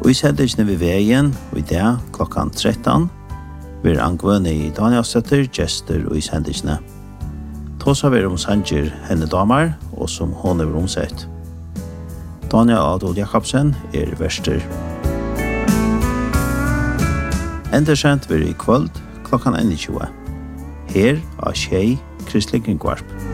Og i sendelsene ved veien, og i dag klokkan 13, vil angvønne i Danielsdøtter, gjester og i sendelsene. Tåsa vi sanger henne damer, og som hun er omsett. Daniel Adol Jakobsen verster. Endersendt vil i kvöld klokkan 21. Her av Tjei Kristelig Kringvarp.